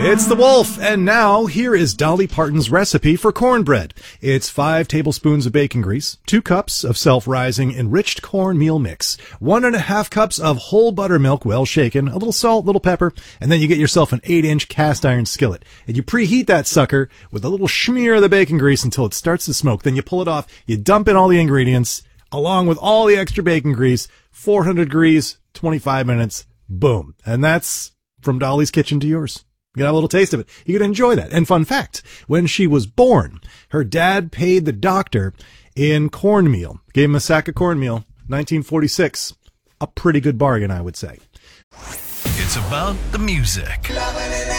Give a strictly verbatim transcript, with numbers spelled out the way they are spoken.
It's the Wolf, and now here is Dolly Parton's recipe for cornbread. It's five tablespoons of bacon grease, two cups of self-rising enriched cornmeal mix, one and a half cups of whole buttermilk well shaken, a little salt, little pepper, and then you get yourself an eight inch cast iron skillet. And you preheat that sucker with a little smear of the bacon grease until it starts to smoke. Then you pull it off, you dump in all the ingredients, along with all the extra bacon grease, four hundred degrees, twenty-five minutes, boom. And that's from Dolly's kitchen to yours. You got a little taste of it. You can enjoy that. And fun fact, when she was born, her dad paid the doctor in cornmeal. Gave him a sack of cornmeal, nineteen forty-six. A pretty good bargain, I would say. It's about the music.